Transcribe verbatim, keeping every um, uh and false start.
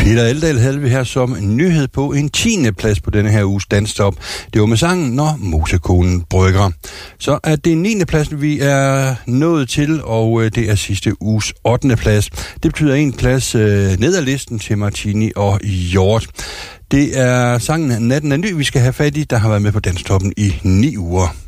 Peter Eldal havde vi her som nyhed på en tiende plads på denne her uges Danstop. Det var med sangen Når Mosekonen brygger. Så er det niende pladsen, vi er nået til, og det er sidste uges ottende plads. Det betyder en plads øh, ned ad listen til Martini og Hjort. Det er sangen Natten er ny, vi skal have fat i, der har været med på Danstoppen i ni uger.